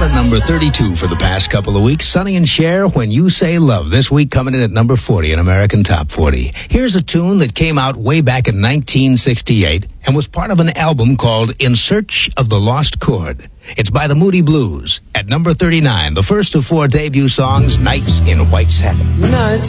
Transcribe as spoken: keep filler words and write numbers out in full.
at number thirty-two for the past couple of weeks. Sonny and Cher, When You Say Love. This week coming in at number forty in American Top forty. Here's a tune that came out way back in nineteen sixty-eight and was part of an album called In Search of the Lost Chord. It's by the Moody Blues. At number thirty-nine, the first of four debut songs, Nights in White Satin. Nights